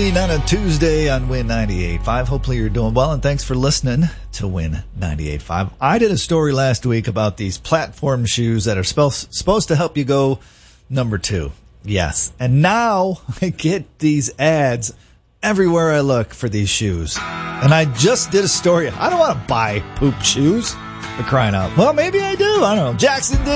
Halloween on a Tuesday on Win 98.5. Hopefully you're doing well, and thanks for listening to Win 98.5. I did a story last week about these platform shoes that are supposed to help you go number 2. Yes. And now I get these ads everywhere I look for these shoes. And I just did a story. I don't want to buy poop shoes. For crying out. Well, maybe I do. I don't know. Jackson did.